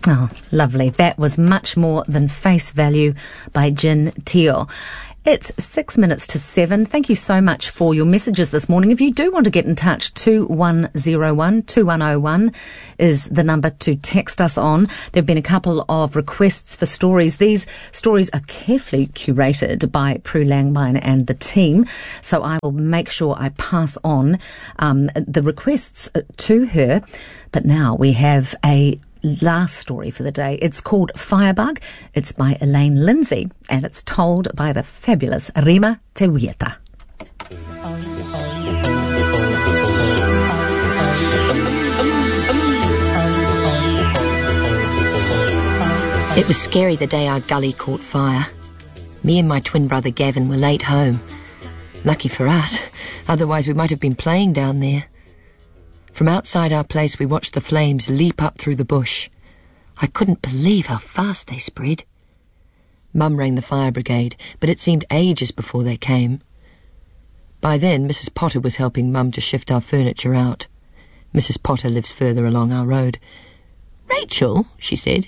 Oh, lovely. That was Much More Than Face Value by Jin Teo. It's 6 minutes to 7. Thank you so much for your messages this morning. If you do want to get in touch, 2101 2101 is the number to text us on. There have been a couple of requests for stories. These stories are carefully curated by Prue Langbein and the team, so I will make sure I pass on the requests to her. But now we have a last story for the day. It's called Firebug. It's by Elaine Lindsay, and it's told by the fabulous Rima Teuieta. It was scary the day our gully caught fire. Me and my twin brother Gavin were late home. Lucky for us, otherwise we might have been playing down there. From outside our place we watched the flames leap up through the bush. I couldn't believe how fast they spread. Mum rang the fire brigade, but it seemed ages before they came. By then Mrs. Potter was helping Mum to shift our furniture out. Mrs. Potter lives further along our road. "Rachel," she said,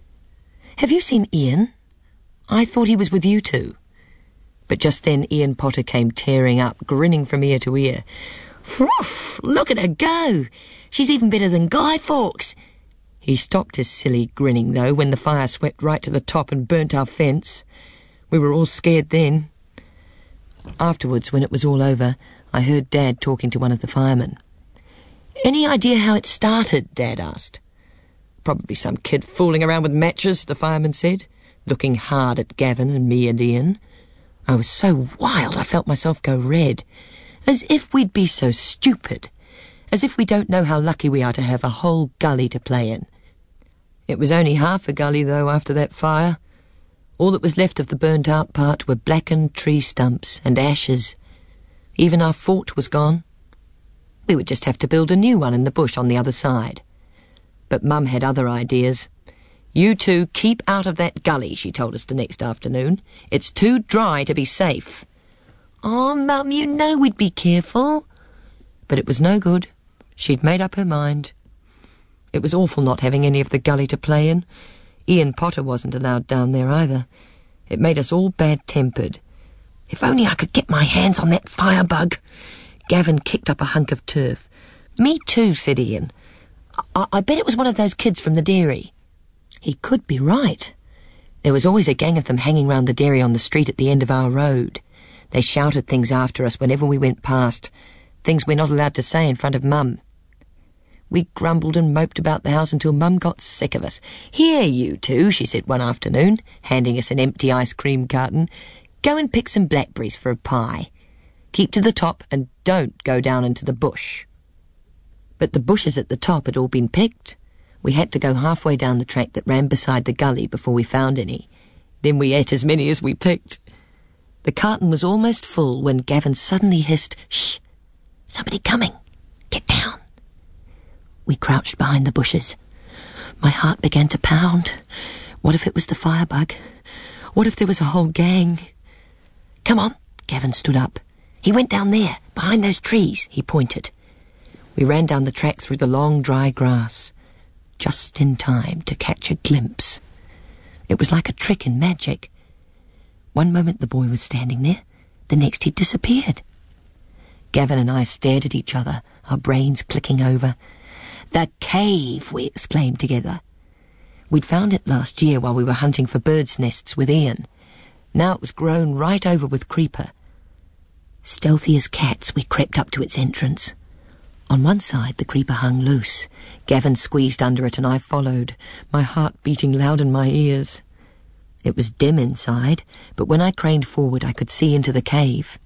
"have you seen Ian? I thought he was with you two." But just then Ian Potter came tearing up, grinning from ear to ear. "Woof! Look at her go! She's even better than Guy Fawkes." He stopped his silly grinning, though, when the fire swept right to the top and burnt our fence. We were all scared then. Afterwards, when it was all over, I heard Dad talking to one of the firemen. "Any idea how it started?" Dad asked. "Probably some kid fooling around with matches," the fireman said, looking hard at Gavin and me and Ian. I was so wild I felt myself go red. As if we'd be so stupid. As if we don't know how lucky we are to have a whole gully to play in. It was only half a gully, though, after that fire. All that was left of the burnt-out part were blackened tree stumps and ashes. Even our fort was gone. We would just have to build a new one in the bush on the other side. But Mum had other ideas. "You two keep out of that gully," she told us the next afternoon. "It's too dry to be safe." "Oh, Mum, you know we'd be careful." But it was no good. She'd made up her mind. It was awful not having any of the gully to play in. Ian Potter wasn't allowed down there either. It made us all bad-tempered. "If only I could get my hands on that firebug." Gavin kicked up a hunk of turf. "Me too," said Ian. I bet it was one of those kids from the dairy." He could be right. There was always a gang of them hanging round the dairy on the street at the end of our road. They shouted things after us whenever we went past, things we're not allowed to say in front of Mum. We grumbled and moped about the house until Mum got sick of us. "Here, you two," she said one afternoon, handing us an empty ice cream carton. "Go and pick some blackberries for a pie. Keep to the top and don't go down into the bush." But the bushes at the top had all been picked. We had to go halfway down the track that ran beside the gully before we found any. Then we ate as many as we picked. The carton was almost full when Gavin suddenly hissed, "Shh! Somebody coming! Get down!" We crouched behind the bushes. My heart began to pound. What if it was the firebug? What if there was a whole gang? "Come on!" Gavin stood up. "He went down there, behind those trees," he pointed. We ran down the track through the long, dry grass, just in time to catch a glimpse. It was like a trick in magic. One moment the boy was standing there, the next he'd disappeared. Gavin and I stared at each other, our brains clicking over. "The cave!" we exclaimed together. We'd found it last year while we were hunting for birds' nests with Ian. Now it was grown right over with creeper. Stealthy as cats, we crept up to its entrance. On one side the creeper hung loose. Gavin squeezed under it and I followed, my heart beating loud in my ears. It was dim inside, but when I craned forward I could see into the cave.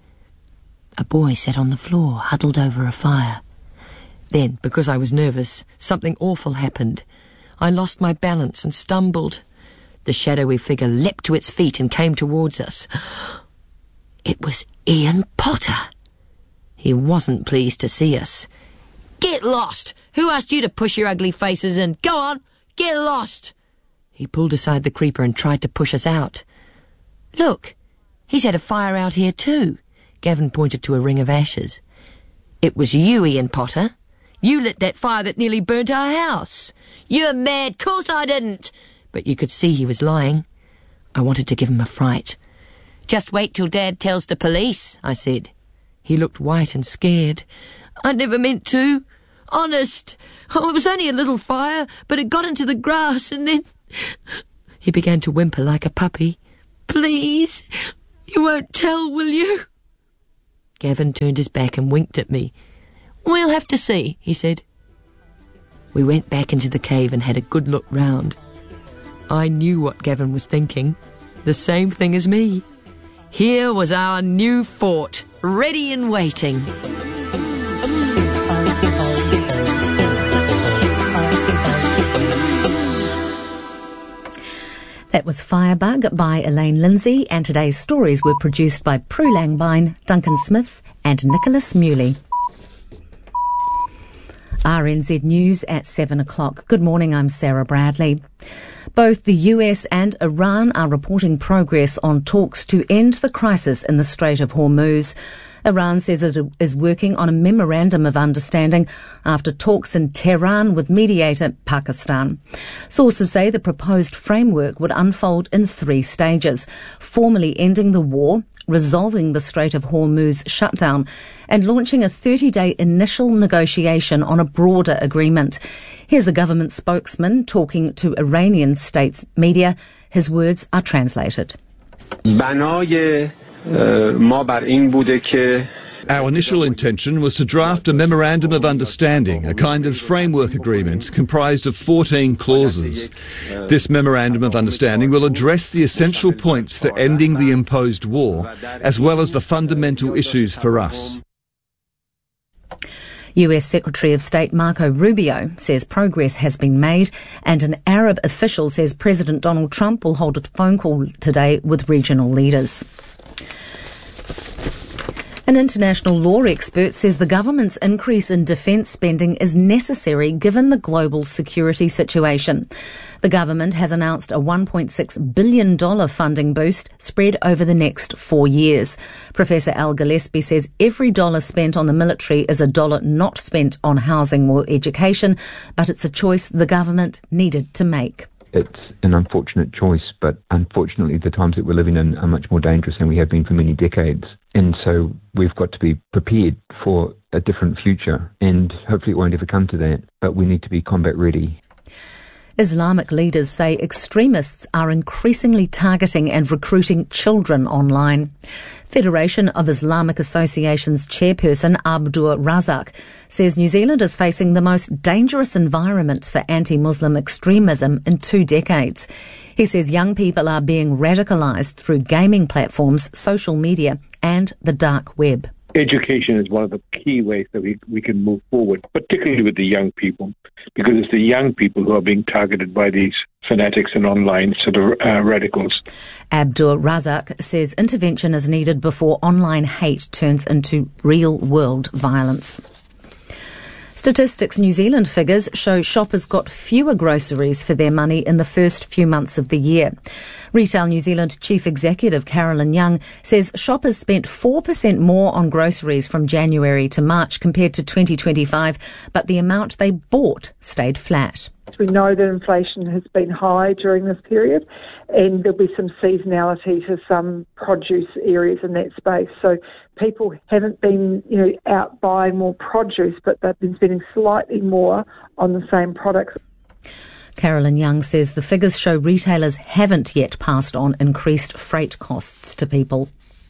A boy sat on the floor, huddled over a fire. Then, because I was nervous, something awful happened. I lost my balance and stumbled. The shadowy figure leapt to its feet and came towards us. It was Ian Potter. He wasn't pleased to see us. "Get lost! Who asked you to push your ugly faces in? Go on, get lost!" He pulled aside the creeper and tried to push us out. "Look, he's had a fire out here too." Gavin pointed to a ring of ashes. "It was you, Ian Potter. You lit that fire that nearly burnt our house. You're mad. Course I didn't. But you could see he was lying. I wanted to give him a fright. Just wait till Dad tells the police, I said. He looked white and scared. I never meant to. Honest. Oh, it was only a little fire, but it got into the grass and then... He began to whimper like a puppy. Please, you won't tell, will you? Gavin turned his back and winked at me. We'll have to see, he said. We went back into the cave and had a good look round. I knew what Gavin was thinking. The same thing as me. Here was our new fort, ready and waiting. That was Firebug by Elaine Lindsay, and today's stories were produced by Prue Langbine, Duncan Smith and Nicholas Muley. RNZ News at 7 o'clock. Good morning, I'm Sarah Bradley. Both the US and Iran are reporting progress on talks to end the crisis in the Strait of Hormuz. Iran says it is working on a memorandum of understanding after talks in Tehran with mediator Pakistan. Sources say the proposed framework would unfold in 3 stages: formally ending the war, resolving the Strait of Hormuz shutdown, and launching a 30-day initial negotiation on a broader agreement. Here's a government spokesman talking to Iranian states media. His words are translated. Our initial intention was to draft a memorandum of understanding, a kind of framework agreement comprised of 14 clauses. This memorandum of understanding will address the essential points for ending the imposed war, as well as the fundamental issues for us. US Secretary of State Marco Rubio says progress has been made, and an Arab official says President Donald Trump will hold a phone call today with regional leaders. An international law expert says the government's increase in defence spending is necessary given the global security situation. The government has announced a $1.6 billion funding boost spread over the next 4 years. Professor Al Gillespie says every dollar spent on the military is a dollar not spent on housing or education, but it's a choice the government needed to make. It's an unfortunate choice, but unfortunately the times that we're living in are much more dangerous than we have been for many decades. And so we've got to be prepared for a different future, and hopefully it won't ever come to that, but we need to be combat ready. Islamic leaders say extremists are increasingly targeting and recruiting children online. Federation of Islamic Associations chairperson Abdur Razak says New Zealand is facing the most dangerous environment for anti-Muslim extremism in 2 decades. He says young people are being radicalised through gaming platforms, social media and the dark web. Education is one of the key ways that we can move forward, particularly with the young people, because it's the young people who are being targeted by these fanatics and online sort of radicals. Abdur Razak says intervention is needed before online hate turns into real-world violence. Statistics New Zealand figures show shoppers got fewer groceries for their money in the first few months of the year. Retail New Zealand Chief Executive Carolyn Young says shoppers spent 4% more on groceries from January to March compared to 2025, but the amount they bought stayed flat. We know that inflation has been high during this period, and there'll be some seasonality to some produce areas in that space. So people haven't been, out buying more produce, but they've been spending slightly more on the same products. Carolyn Young says the figures show retailers haven't yet passed on increased freight costs to people.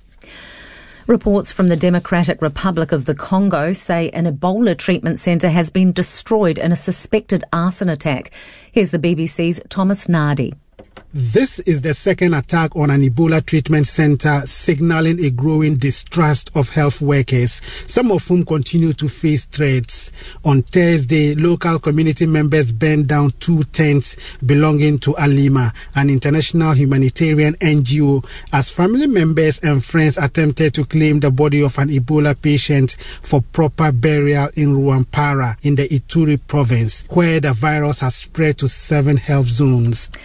Reports from the Democratic Republic of the Congo say an Ebola treatment centre has been destroyed in a suspected arson attack. Here's the BBC's Thomas Nardi. This is the second attack on an Ebola treatment centre, signalling a growing distrust of health workers, some of whom continue to face threats. On Thursday, local community members burned down 2 tents belonging to Alima, an international humanitarian NGO, as family members and friends attempted to claim the body of an Ebola patient for proper burial in Rwampara in the Ituri province, where the virus has spread to 7 health zones.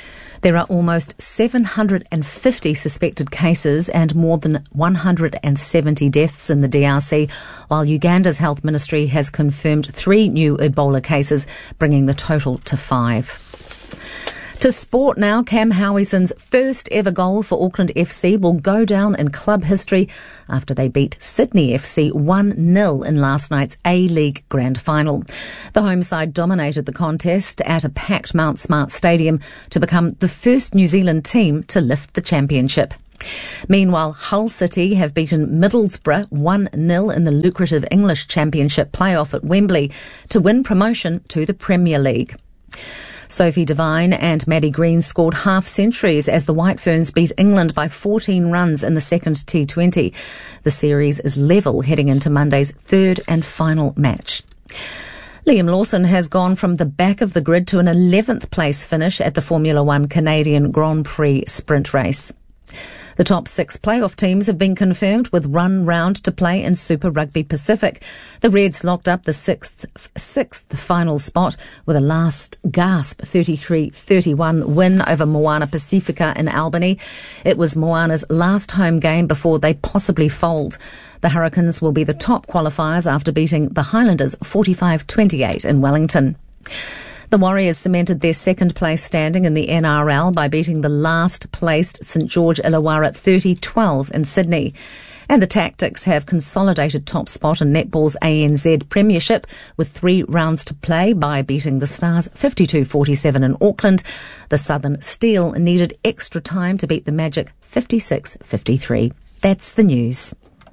There are almost 750 suspected cases and more than 170 deaths in the DRC, while Uganda's health ministry has confirmed 3 new Ebola cases, bringing the total to 5. To sport now, Cam Howiesen's first ever goal for Auckland FC will go down in club history after they beat Sydney FC 1-0 in last night's A-League Grand Final. The home side dominated the contest at a packed Mount Smart Stadium to become the first New Zealand team to lift the championship. Meanwhile, Hull City have beaten Middlesbrough 1-0 in the lucrative English Championship playoff at Wembley to win promotion to the Premier League. Sophie Devine and Maddie Green scored half-centuries as the White Ferns beat England by 14 runs in the second T20. The series is level heading into Monday's third and final match. Liam Lawson has gone from the back of the grid to an 11th place finish at the Formula One Canadian Grand Prix sprint race. The top 6 playoff teams have been confirmed with one round to play in Super Rugby Pacific. The Reds locked up the sixth final spot with a last gasp 33-31 win over Moana Pacifica in Albany. It was Moana's last home game before they possibly fold. The Hurricanes will be the top qualifiers after beating the Highlanders 45-28 in Wellington. The Warriors cemented their second place standing in the NRL by beating the last placed St George Illawarra 30-12 in Sydney. And the Tactics have consolidated top spot in netball's ANZ Premiership with 3 rounds to play by beating the Stars 52-47 in Auckland. The Southern Steel needed extra time to beat the Magic 56-53. That's the news.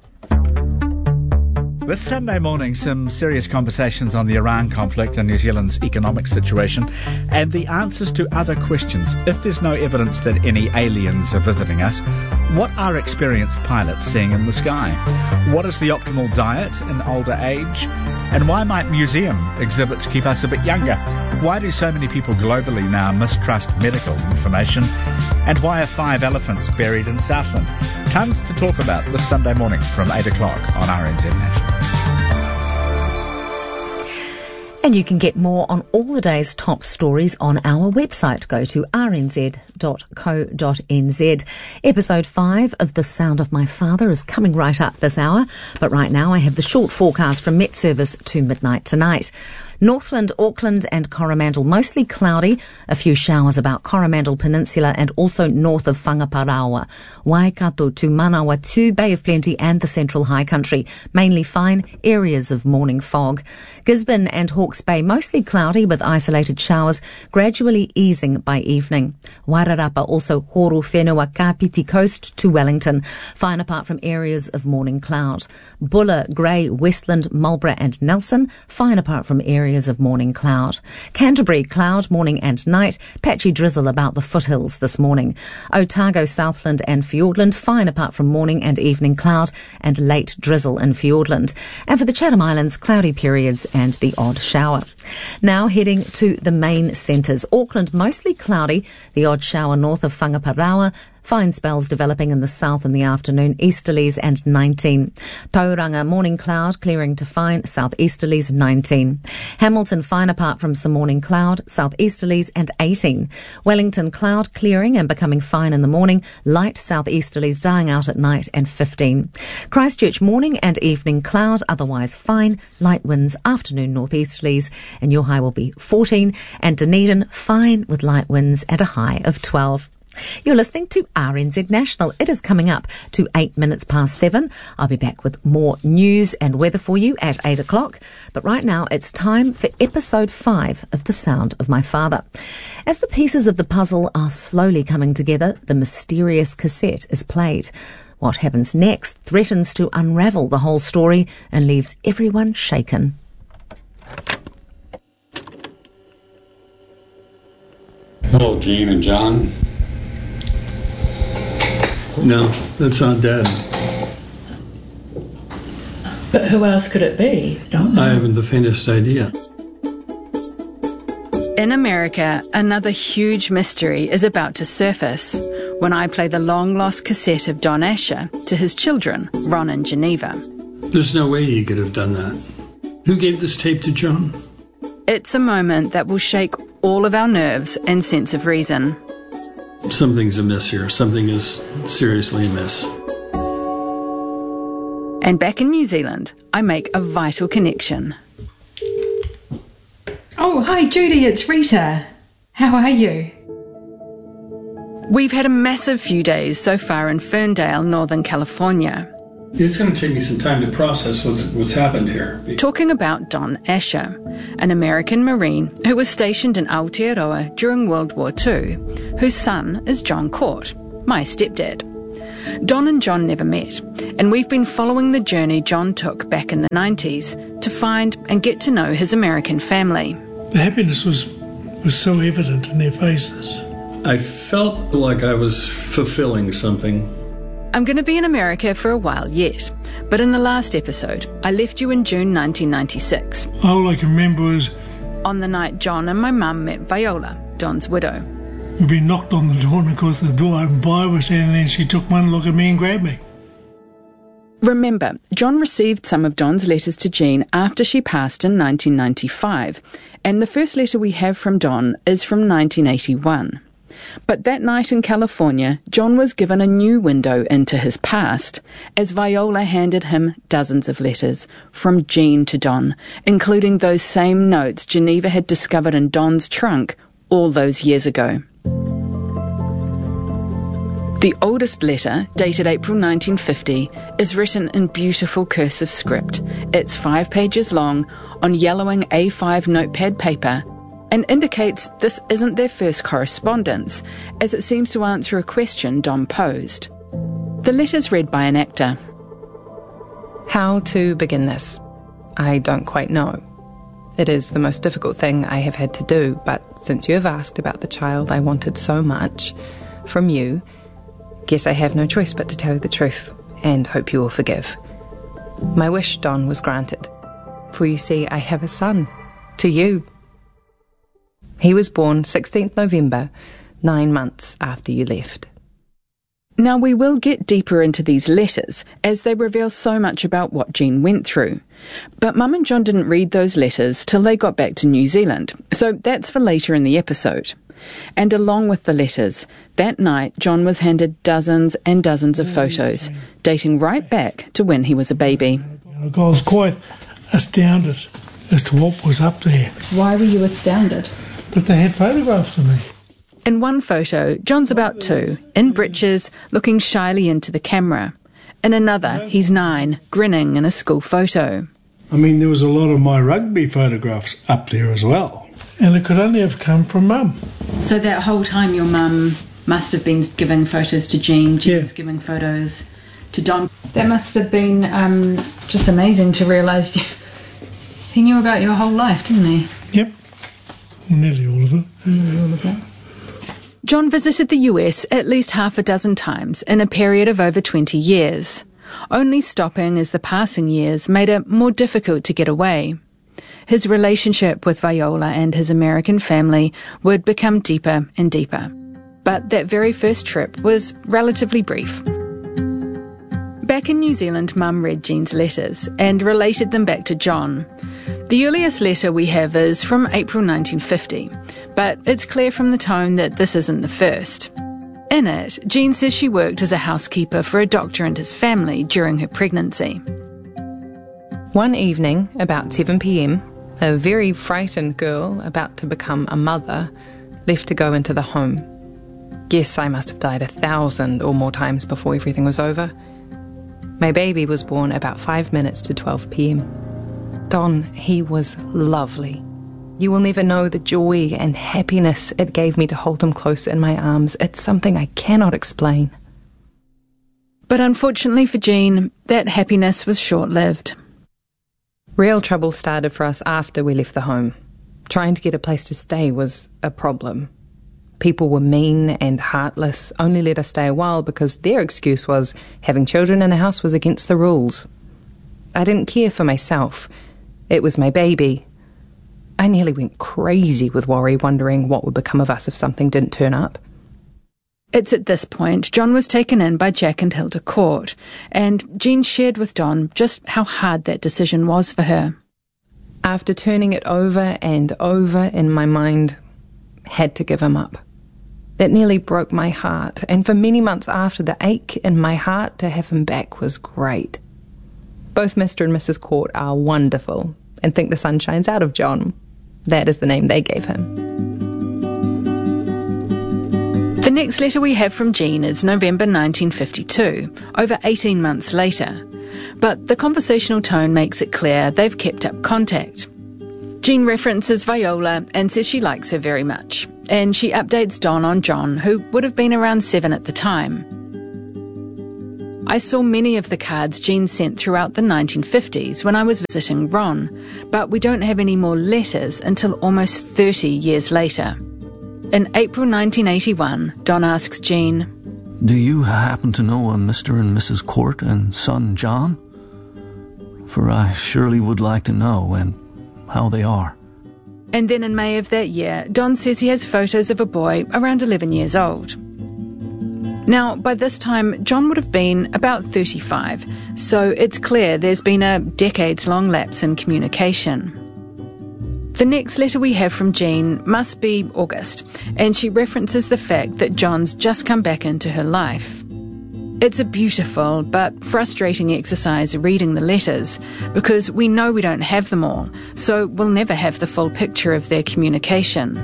This Sunday morning, some serious conversations on the Iran conflict and New Zealand's economic situation, and the answers to other questions. If there's no evidence that any aliens are visiting us, what are experienced pilots seeing in the sky? What is the optimal diet in older age? And why might museum exhibits keep us a bit younger? Why do so many people globally now mistrust medical information? And why are 5 elephants buried in Southland? Tons to talk about this Sunday morning from 8 o'clock on RNZ National. And you can get more on all the day's top stories on our website. Go to rnz.co.nz. Episode 5 of The Sound of My Father is coming right up this hour. But right now I have the short forecast from Met Service to midnight tonight. Northland, Auckland and Coromandel mostly cloudy. A few showers about Coromandel Peninsula and also north of Whangaparaoa. Waikato to Manawatu, Bay of Plenty and the Central High Country. Mainly fine, areas of morning fog. Gisborne and Hawke's Bay mostly cloudy with isolated showers, gradually easing by evening. Wairarapa also Horu Whenua Kapiti Coast to Wellington. Fine apart from areas of morning cloud. Buller, Grey, Westland, Marlborough and Nelson. Fine apart from areas of morning cloud. Canterbury, cloud, morning and night. Patchy drizzle about the foothills this morning. Otago, Southland and Fiordland, fine apart from morning and evening cloud and late drizzle in Fiordland. And for the Chatham Islands, cloudy periods and the odd shower. Now heading to the main centres. Auckland, mostly cloudy. The odd shower north of Whangaparaoa. Fine spells developing in the south in the afternoon, easterlies and 19. Tauranga, morning cloud, clearing to fine, southeasterlies 19. Hamilton, fine apart from some morning cloud, southeasterlies and 18. Wellington, cloud, clearing and becoming fine in the morning, light southeasterlies dying out at night and 15. Christchurch, morning and evening cloud, otherwise fine, light winds, afternoon northeasterlies, and your high will be 14. And Dunedin, fine with light winds and a high of 12. You're listening to RNZ National. It is coming up to 8 minutes past 7. I'll be back with more news and weather for you at 8 o'clock. But right now, it's time for episode 5 of The Sound of My Father. As the pieces of the puzzle are slowly coming together, the mysterious cassette is played. What happens next threatens to unravel the whole story and leaves everyone shaken. Hello, Jean and John. No, that's not Dad. But who else could it be? Don't know. I haven't the faintest idea. In America, another huge mystery is about to surface when I play the long-lost cassette of Don Asher to his children, Ron and Geneva. There's no way he could have done that. Who gave this tape to John? It's a moment that will shake all of our nerves and sense of reason. Something's amiss here. Something is seriously amiss. And back in New Zealand, I make a vital connection. Oh, hi Judy, it's Rita. How are you? We've had a massive few days so far in Ferndale, Northern California. It's going to take me some time to process what's happened here. Talking about Don Asher, an American Marine who was stationed in Aotearoa during World War II, whose son is John Court, my stepdad. Don and John never met, and we've been following the journey John took back in the 90s to find and get to know his American family. The happiness was so evident in their faces. I felt like I was fulfilling something. I'm going to be in America for a while yet, but in the last episode, I left you in June 1996. All I can remember was... on the night John and my mum met Viola, Don's widow. We knocked on the door, and of course the door opened. Vi was standing there, and she took one look at me and grabbed me. Remember, John received some of Don's letters to Jean after she passed in 1995, and the first letter we have from Don is from 1981. But that night in California, John was given a new window into his past, as Viola handed him dozens of letters, from Jean to Don, including those same notes Geneva had discovered in Don's trunk all those years ago. The oldest letter, dated April 1950, is written in beautiful cursive script. It's 5 pages long, on yellowing A5 notepad paper, and indicates this isn't their first correspondence, as it seems to answer a question Don posed. The letter's read by an actor. How to begin this? I don't quite know. It is the most difficult thing I have had to do, but since you have asked about the child I wanted so much from you, guess I have no choice but to tell you the truth, and hope you will forgive. My wish, Don, was granted, for you see, I have a son, to you. He was born 16th November, 9 months after you left. Now, we will get deeper into these letters, as they reveal so much about what Jean went through. But Mum and John didn't read those letters till they got back to New Zealand, so that's for later in the episode. And along with the letters, that night John was handed dozens and dozens of photos, dating right back to when he was a baby. I was quite astounded as to what was up there. Why were you astounded? That they had photographs of me. In one photo, John's about 2, in breeches, looking shyly into the camera. In another, he's 9, grinning in a school photo. I mean, there was a lot of my rugby photographs up there as well. And it could only have come from Mum. So that whole time your mum must have been giving photos to Jean, Jean's giving photos to Don. That must have been just amazing to realise he knew about your whole life, didn't he? Yep. Nearly all of it. Nearly all of it. John visited the US at least half a dozen times in a period of over 20 years, only stopping as the passing years made it more difficult to get away. His relationship with Viola and his American family would become deeper and deeper. But that very first trip was relatively brief. Back in New Zealand, Mum read Jean's letters and related them back to John. The earliest letter we have is from April 1950, but it's clear from the tone that this isn't the first. In it, Jean says she worked as a housekeeper for a doctor and his family during her pregnancy. One evening, about 7 p.m, a very frightened girl, about to become a mother, left to go into the home. Guess I must have died 1,000 or more times before everything was over. My baby was born about 5 minutes to 12 p.m. Don, he was lovely. You will never know the joy and happiness it gave me to hold him close in my arms. It's something I cannot explain. But unfortunately for Jean, that happiness was short-lived. Real trouble started for us after we left the home. Trying to get a place to stay was a problem. People were mean and heartless, only let us stay a while because their excuse was having children in the house was against the rules. I didn't care for myself. It was my baby. I nearly went crazy with worry, wondering what would become of us if something didn't turn up. It's at this point John was taken in by Jack and Hilda Court, and Jean shared with Don just how hard that decision was for her. After turning it over and over in my mind, had to give him up. That nearly broke my heart, and for many months after, the ache in my heart to have him back was great. Both Mr. and Mrs. Court are wonderful and think the sun shines out of John. That is the name they gave him. The next letter we have from Jean is November 1952, over 18 months later. But the conversational tone makes it clear they've kept up contact. Jean references Viola and says she likes her very much. And she updates Don on John, who would have been around 7 at the time. I saw many of the cards Jean sent throughout the 1950s when I was visiting Ron, but we don't have any more letters until almost 30 years later. In April 1981, Don asks Jean, "Do you happen to know a Mr. and Mrs. Court and son John? For I surely would like to know, and how they are." And then in May of that year, Don says he has photos of a boy around 11 years old. Now, by this time, John would have been about 35, so it's clear there's been a decades-long lapse in communication. The next letter we have from Jean must be August, and she references the fact that John's just come back into her life. It's a beautiful but frustrating exercise reading the letters, because we know we don't have them all, so we'll never have the full picture of their communication.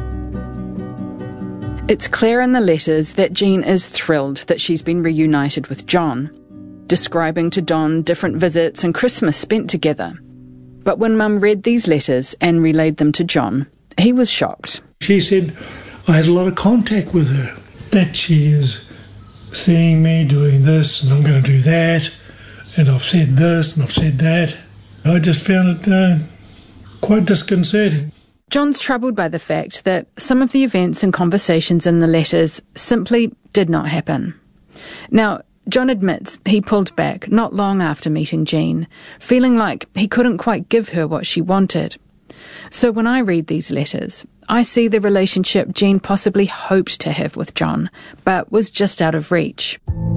It's clear in the letters that Jean is thrilled that she's been reunited with John, describing to Don different visits and Christmas spent together. But when Mum read these letters and relayed them to John, he was shocked. She said, I had a lot of contact with her, that she is seeing me doing this and I'm going to do that, and I've said this and I've said that. I just found it quite disconcerting. John's troubled by the fact that some of the events and conversations in the letters simply did not happen. Now, John admits he pulled back not long after meeting Jean, feeling like he couldn't quite give her what she wanted. So when I read these letters, I see the relationship Jean possibly hoped to have with John, but was just out of reach.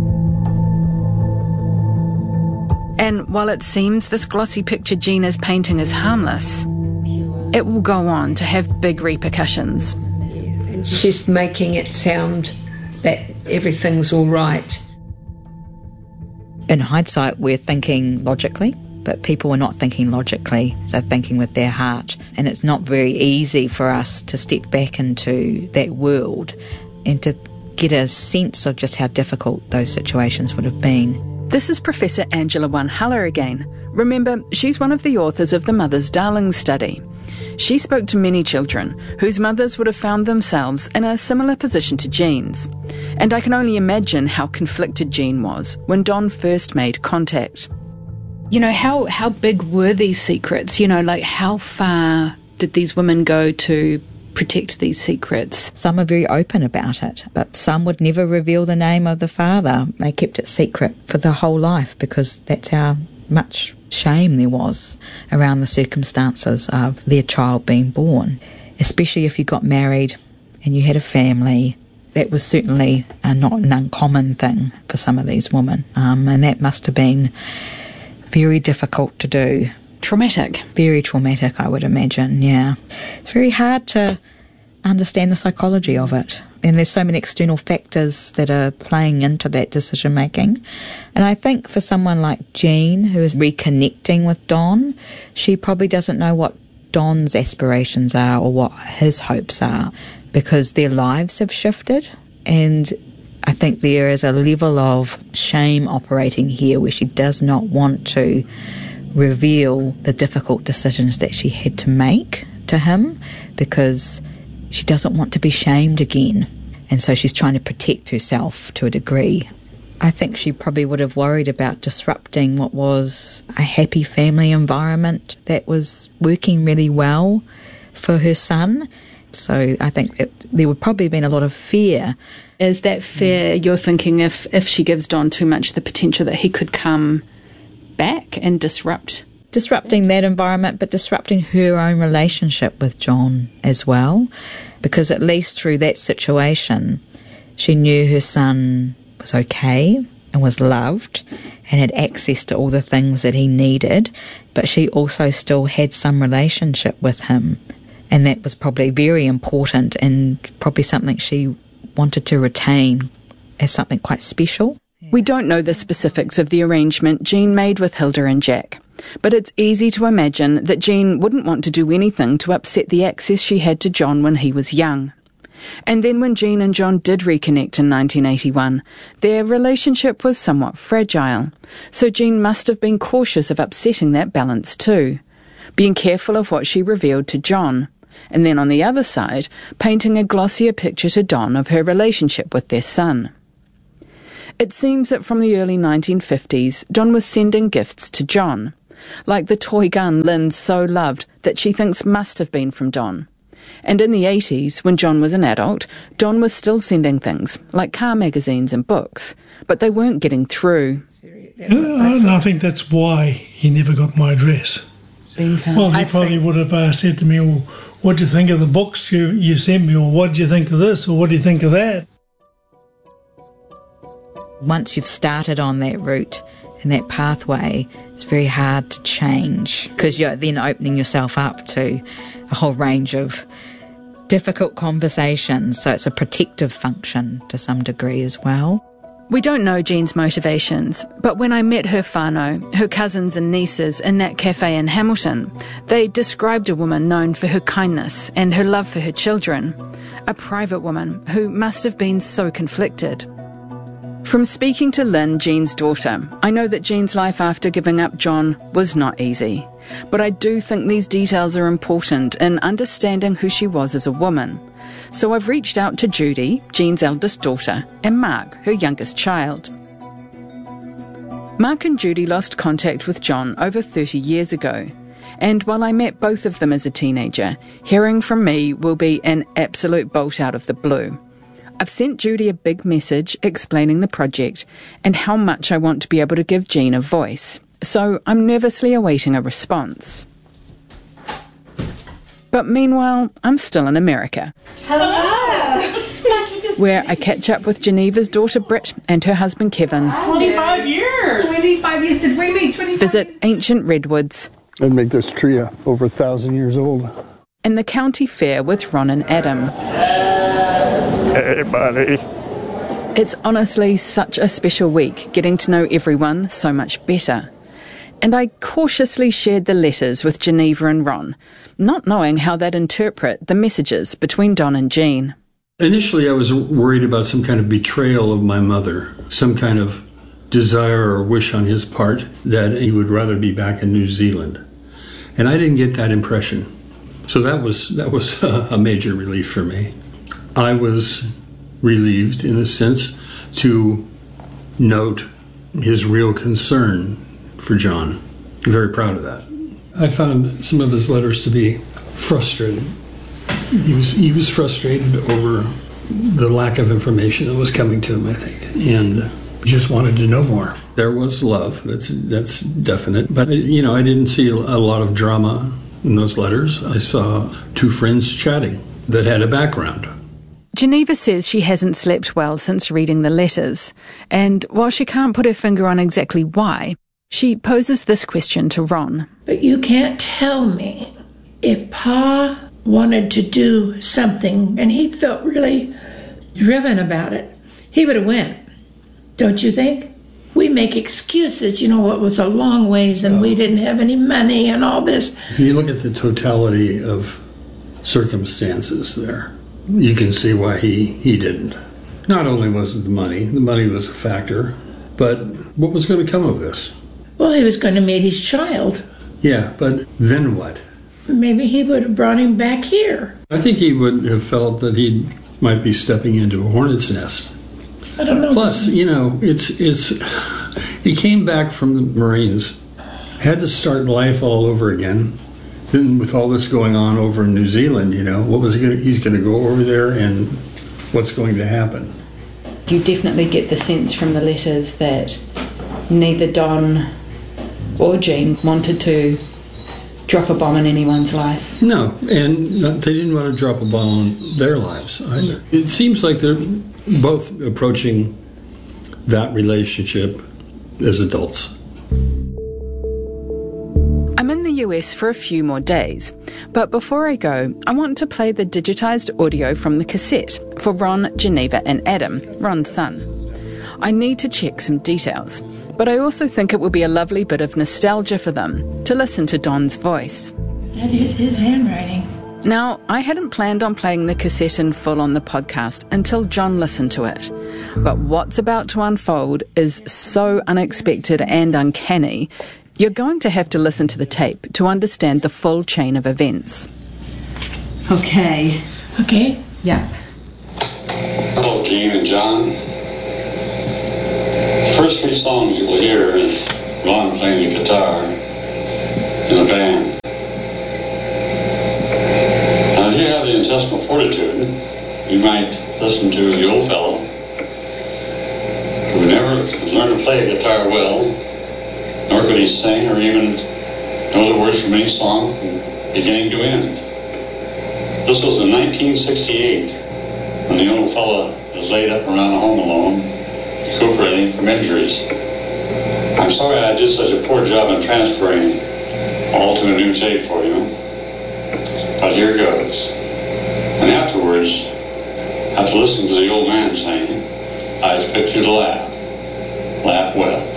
And while it seems this glossy picture Jean is painting is harmless, it will go on to have big repercussions. And she's making it sound that everything's all right. In hindsight, we're thinking logically, but people are not thinking logically, they're thinking with their heart. And it's not very easy for us to step back into that world and to get a sense of just how difficult those situations would have been. This is Professor Angela Wanhalla again. Remember, she's one of the authors of the Mother's Darling study. She spoke to many children whose mothers would have found themselves in a similar position to Jean's. And I can only imagine how conflicted Jean was when Don first made contact. You know, how big were these secrets? You know, like how far did these women go to protect these secrets? Some are very open about it, but some would never reveal the name of the father. They kept it secret for their whole life because that's how much shame there was around the circumstances of their child being born, especially if you got married and you had a family. That was certainly not an uncommon thing for some of these women, and that must have been very difficult to do. Traumatic. Very traumatic, I would imagine, yeah. It's very hard to understand the psychology of it. And there's so many external factors that are playing into that decision making. And I think for someone like Jean, who is reconnecting with Don, she probably doesn't know what Don's aspirations are or what his hopes are, because their lives have shifted. And I think there is a level of shame operating here where she does not want to reveal the difficult decisions that she had to make to him, because she doesn't want to be shamed again. And so she's trying to protect herself to a degree. I think she probably would have worried about disrupting what was a happy family environment that was working really well for her son. So I think that there would probably have been a lot of fear. Is that fear, you're thinking, if she gives Don too much, the potential that he could come back and disrupting that environment, but disrupting her own relationship with John as well, because at least through that situation she knew her son was okay and was loved and had access to all the things that he needed, but she also still had some relationship with him, and that was probably very important and probably something she wanted to retain as something quite special. We don't know the specifics of the arrangement Jean made with Hilda and Jack, but it's easy to imagine that Jean wouldn't want to do anything to upset the access she had to John when he was young. And then when Jean and John did reconnect in 1981, their relationship was somewhat fragile, so Jean must have been cautious of upsetting that balance too, being careful of what she revealed to John, and then on the other side, painting a glossier picture to Don of her relationship with their son. It seems that from the early 1950s, Don was sending gifts to John, like the toy gun Lynn so loved that she thinks must have been from Don. And in the 80s, when John was an adult, Don was still sending things, like car magazines and books, but they weren't getting through. I think that's why he never got my address. Well, he probably would have said to me, well, what do you think of the books you sent me, or what do you think of this, or what do you think of that? Once you've started on that route and that pathway, it's very hard to change, because you're then opening yourself up to a whole range of difficult conversations. So it's a protective function to some degree as well. We don't know Jean's motivations, but when I met her whānau, her cousins and nieces in that cafe in Hamilton, they described a woman known for her kindness and her love for her children, a private woman who must have been so conflicted. From speaking to Lynn, Jean's daughter, I know that Jean's life after giving up John was not easy, but I do think these details are important in understanding who she was as a woman. So I've reached out to Judy, Jean's eldest daughter, and Mark, her youngest child. Mark and Judy lost contact with John over 30 years ago, and while I met both of them as a teenager, hearing from me will be an absolute bolt out of the blue. I've sent Judy a big message explaining the project and how much I want to be able to give Jean a voice, so I'm nervously awaiting a response. But meanwhile, I'm still in America. Hello! Where I catch up with Geneva's daughter Britt and her husband Kevin. 25 years! 25 years, did we meet 25 Visit ancient redwoods. I'd make this tree over 1,000 years old. And the county fair with Ron and Adam. Hey, buddy. It's honestly such a special week, getting to know everyone so much better. And I cautiously shared the letters with Geneva and Ron, not knowing how they'd interpret the messages between Don and Jean. Initially, I was worried about some kind of betrayal of my mother, some kind of desire or wish on his part that he would rather be back in New Zealand. And I didn't get that impression. So that was a major relief for me. I was relieved, in a sense, to note his real concern for John. I'm very proud of that. I found some of his letters to be frustrated. He was frustrated over the lack of information that was coming to him, I think, and just wanted to know more. There was love, that's definite, but I didn't see a lot of drama in those letters. I saw two friends chatting that had a background. Geneva says she hasn't slept well since reading the letters, and while she can't put her finger on exactly why, she poses this question to Ron. But you can't tell me if Pa wanted to do something and he felt really driven about it, he would have went. Don't you think? We make excuses, it was a long ways and we didn't have any money and all this. If you look at the totality of circumstances there, you can see why he didn't. Not only was it the money was a factor, but what was going to come of this? Well, he was going to meet his child. Yeah, but then what? Maybe he would have brought him back here. I think he would have felt that he might be stepping into a hornet's nest. I don't know. Plus, it's he came back from the Marines, had to start life all over again. Then with all this going on over in New Zealand, what was he's going to go over there and what's going to happen? You definitely get the sense from the letters that neither Don or Jean wanted to drop a bomb in anyone's life. No, and they didn't want to drop a bomb on their lives either. It seems like they're both approaching that relationship as adults. I'm in the US for a few more days. But before I go, I want to play the digitised audio from the cassette for Ron, Geneva and Adam, Ron's son. I need to check some details, but I also think it will be a lovely bit of nostalgia for them to listen to Don's voice. That is his handwriting. Now, I hadn't planned on playing the cassette in full on the podcast until John listened to it. But what's about to unfold is so unexpected and uncanny, you're going to have to listen to the tape to understand the full chain of events. Okay. Okay? Yeah. Hello, Gene and John. The first 3 songs you will hear is Ron playing the guitar in a band. Now, if you have the intestinal fortitude, you might listen to the old fellow who never learned to play a guitar well, nor could he sing or even know the words from any song from beginning to end. This was in 1968, when the old fellow was laid up around home alone, recuperating from injuries. I'm sorry I did such a poor job in transferring all to a new tape for you, but here goes. And afterwards, after listening to the old man sing, I expect you to laugh. Laugh well.